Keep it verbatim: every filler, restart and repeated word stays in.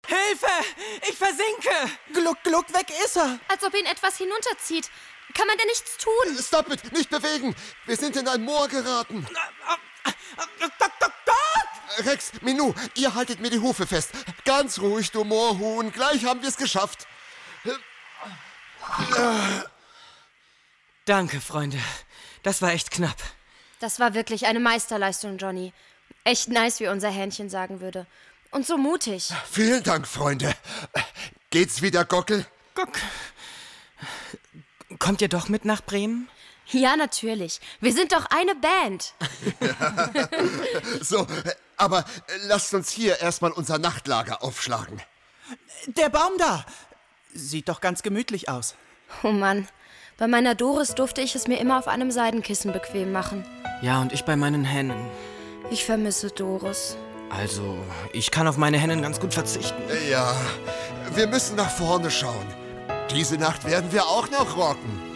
Hilfe! Ich versinke! Gluck, gluck, weg ist er! Als ob ihn etwas hinunterzieht. Kann man denn nichts tun? Stop it! Nicht bewegen! Wir sind in ein Moor geraten. Rex, Minou, ihr haltet mir die Hufe fest. Ganz ruhig, du Moorhuhn. Gleich haben wir es geschafft. Danke, Freunde. Das war echt knapp. Das war wirklich eine Meisterleistung, Johnny. Echt nice, wie unser Hähnchen sagen würde. Und so mutig. Vielen Dank, Freunde. Geht's wieder, Gockel? Guck. Kommt ihr doch mit nach Bremen? Ja, natürlich. Wir sind doch eine Band. So, aber lasst uns hier erstmal unser Nachtlager aufschlagen. Der Baum da! Sieht doch ganz gemütlich aus. Oh Mann, bei meiner Doris durfte ich es mir immer auf einem Seidenkissen bequem machen. Ja, und ich bei meinen Hennen. Ich vermisse Doris. Also, ich kann auf meine Hennen ganz gut verzichten. Ja, wir müssen nach vorne schauen. Diese Nacht werden wir auch noch rocken.